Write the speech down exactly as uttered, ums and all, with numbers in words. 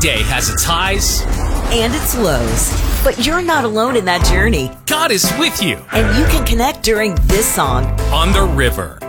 day has its highs and its lows. But you're not alone in that journey. God is with you. And you can connect during this song. On the River.